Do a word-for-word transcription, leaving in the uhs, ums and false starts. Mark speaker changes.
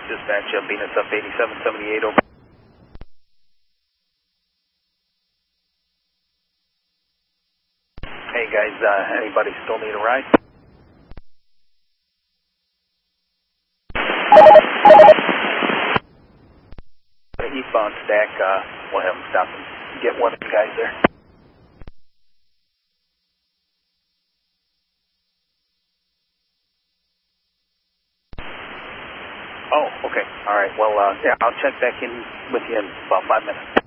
Speaker 1: dispatch, uh, Venus up eighty-seven seventy-eight over. Hey guys, uh, anybody still need a ride? The eastbound stack, uh, we'll have them stop and get one of the guys there. Oh, okay. All right. Well, uh, yeah, I'll check back in with you in about five minutes.